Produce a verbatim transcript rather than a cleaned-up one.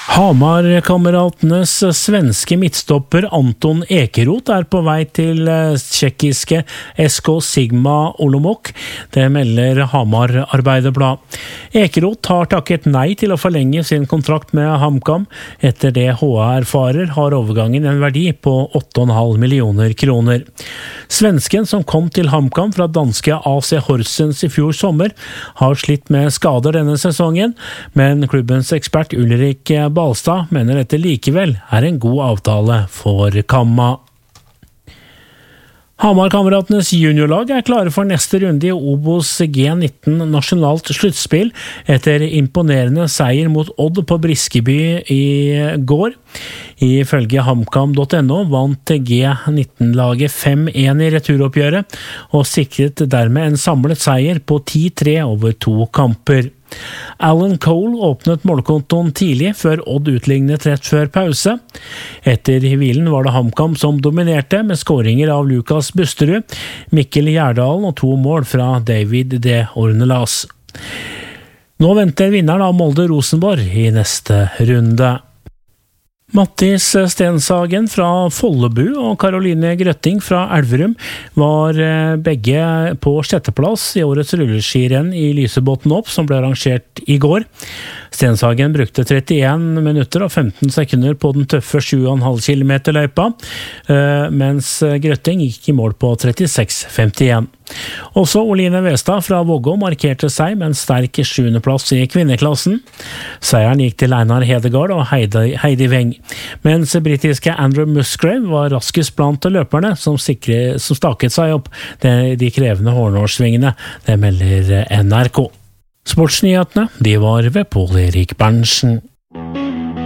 Hamar-kameratenes svenske midtstopper Anton Ekeroth er på vei til tsjekkiske S K Sigma Olomouc. Det melder Hamar Arbeiderblad. Ekeroth har takket nei til å forlenge sin kontrakt med HamKam. Etter det H A erfarer har overgangen en verdi på åtte komma fem millioner kroner. Svensken som kom til HamKam fra danske A C Horsens i fjor sommer, har slitt med skader denne sesongen, men klubbens ekspert Ulrik Balstad mener dette likevel er en god avtale for Kamma. Hamar-kameratenes juniorlag er klare for neste runde i Obos G nitten nasjonalt sluttspill etter imponerende seier mot Odd på Briskeby i går. Ifølge hamkam punktum no vant G nitten-laget fem én i returoppgjøret og sikret dermed en samlet seier på ti tre over to kamper. Alan Cole åpnet målkontoen tidlig før Odd utlignet rett før pause. Etter hvilen var det HamKam som dominerte med skåringer av Lukas Busterud, Mikkel Gjerdalen og to mål fra David D. Ornelas. Nå venter vinneren av Molde Rosenborg i neste runde. Mattis Stenshagen fra Follebu og Caroline Grøtting fra Elverum var begge på sjetteplass i årets rulleskirenn i Lysebotn opp, som ble arrangert i går. Stenshagen brukte trettien minutter og femten sekunder på den tøffe sju komma fem kilometer løypa, mens Grøtting gikk i mål på trettiseks femtien. Også Oline Westad fra Vågå markerte seg med en sterk sjuendeplass i kvinneklassen. Seieren gikk til Einar Hedegaard og Heidi, Heidi Weng, mens britiske Andrew Musgrave var raskest blant løperne som, sikre, som staket seg opp de, de krevende Hornårssvingene. Det melder N R K. Sportsnyhetene, de var ved Pål Erik Berntsen.